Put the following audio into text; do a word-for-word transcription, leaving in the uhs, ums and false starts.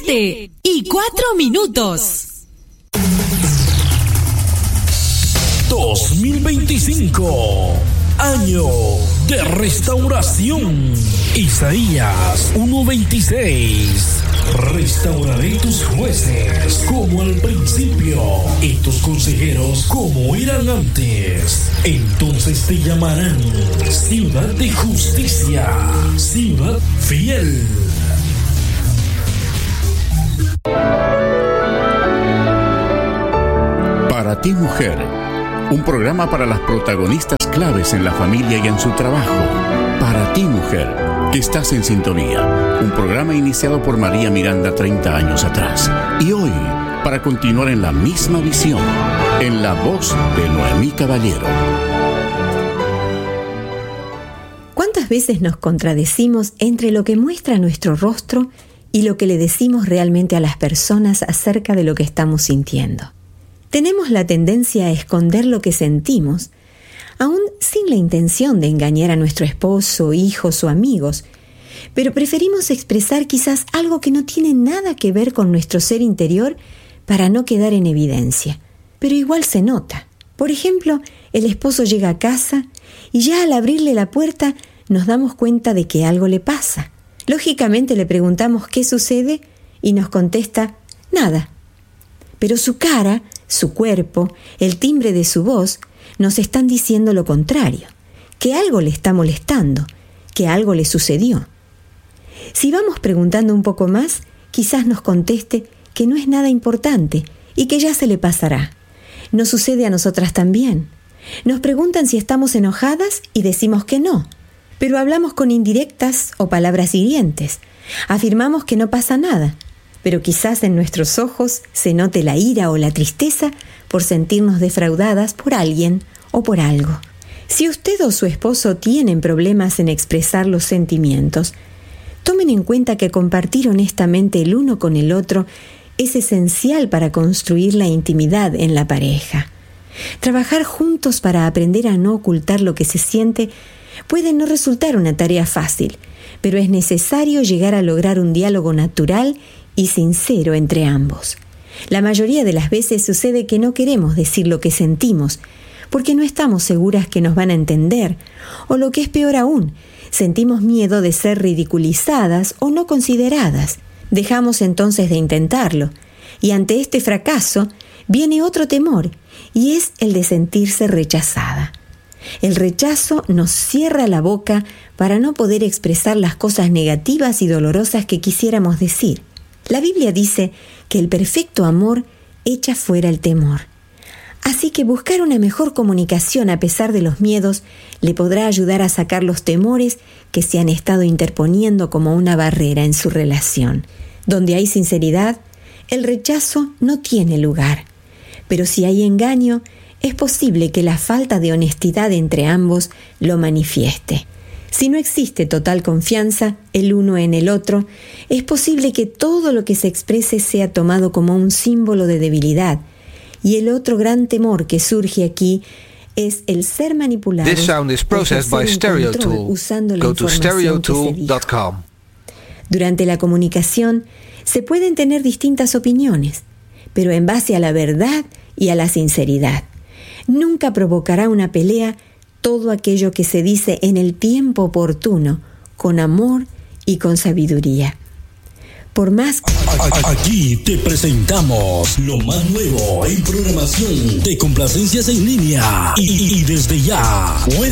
siete y cuatro minutos. dos mil veinticinco, año de restauración. Isaías uno veintiséis. Restauraré tus jueces como al principio y tus consejeros como eran antes. Entonces te llamarán ciudad de justicia, ciudad fiel. Para ti, mujer, un programa para las protagonistas claves en la familia y en su trabajo. Para ti, mujer, que estás en sintonía. Un programa iniciado por María Miranda treinta años atrás. Y hoy, para continuar en la misma visión, en la voz de Noemí Caballero. ¿Cuántas veces nos contradecimos entre lo que muestra nuestro rostro y lo que le decimos realmente a las personas acerca de lo que estamos sintiendo? Tenemos la tendencia a esconder lo que sentimos, aún sin la intención de engañar a nuestro esposo, hijos o amigos, pero preferimos expresar quizás algo que no tiene nada que ver con nuestro ser interior para no quedar en evidencia, pero igual se nota. Por ejemplo, el esposo llega a casa y ya al abrirle la puerta nos damos cuenta de que algo le pasa. Lógicamente le preguntamos qué sucede y nos contesta nada. Pero su cara, su cuerpo, el timbre de su voz nos están diciendo lo contrario, que algo le está molestando, que algo le sucedió. Si vamos preguntando un poco más, quizás nos conteste que no es nada importante y que ya se le pasará. Nos sucede a nosotras también. Nos preguntan si estamos enojadas y decimos que no, pero hablamos con indirectas o palabras hirientes. Afirmamos que no pasa nada, pero quizás en nuestros ojos se note la ira o la tristeza por sentirnos defraudadas por alguien o por algo. Si usted o su esposo tienen problemas en expresar los sentimientos, tomen en cuenta que compartir honestamente el uno con el otro es esencial para construir la intimidad en la pareja. Trabajar juntos para aprender a no ocultar lo que se siente puede no resultar una tarea fácil, pero es necesario llegar a lograr un diálogo natural y sincero entre ambos. La mayoría de las veces sucede que no queremos decir lo que sentimos porque no estamos seguras que nos van a entender, o lo que es peor aún, sentimos miedo de ser ridiculizadas o no consideradas. Dejamos entonces de intentarlo, y ante este fracaso viene otro temor, y es el de sentirse rechazada. El rechazo nos cierra la boca para no poder expresar las cosas negativas y dolorosas que quisiéramos decir. La Biblia dice que el perfecto amor echa fuera el temor. Así que buscar una mejor comunicación a pesar de los miedos le podrá ayudar a sacar los temores que se han estado interponiendo como una barrera en su relación. Donde hay sinceridad, el rechazo no tiene lugar. Pero si hay engaño, es posible que la falta de honestidad entre ambos lo manifieste. Si no existe total confianza el uno en el otro, es posible que todo lo que se exprese sea tomado como un símbolo de debilidad. Y el otro gran temor que surge aquí es el ser manipulado. This sound is processed by StereoTool. Go to stereo tool dot com. Durante la comunicación se pueden tener distintas opiniones, pero en base a la verdad y a la sinceridad. Nunca provocará una pelea todo aquello que se dice en el tiempo oportuno, con amor y con sabiduría. Por más... Aquí te presentamos lo más nuevo en programación de complacencias en línea. Y, y desde ya...